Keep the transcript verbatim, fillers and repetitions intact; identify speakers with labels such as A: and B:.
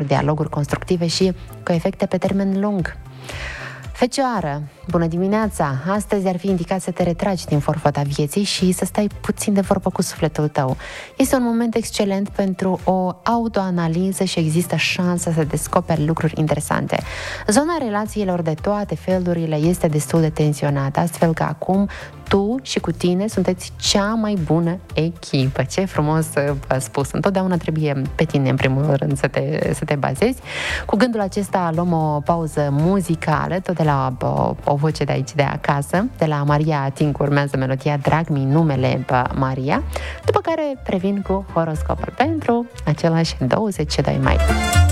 A: dialoguri constructive și cu efecte pe termen lung. Fecioară, bună dimineața! Astăzi ar fi indicat să te retragi din forfota vieții și să stai puțin de vorbă cu sufletul tău. Este un moment excelent pentru o autoanaliză și există șansa să descoperi lucruri interesante. Zona relațiilor de toate felurile este destul de tensionată, astfel că acum tu și cu tine sunteți cea mai bună echipă. Ce frumos spus! Întotdeauna trebuie pe tine, în primul rând, să te, să te bazezi. Cu gândul acesta luăm o pauză muzicală, tot de la o, o voce de aici, de acasă, de la Maria Tincu, urmează melodia Drag mi numele Maria, după care previn cu horoscopul pentru același douăzeci și doi mai.